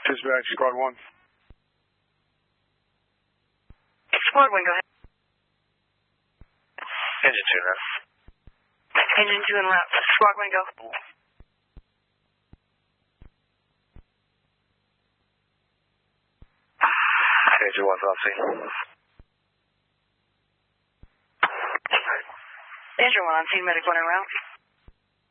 Dispatch, Squad 1. Squad 1, go ahead. Engine 2 now. Engine 2 en route. Squad 1, go. Engine 1's on scene. Engine 1 on scene, medic 1 en route.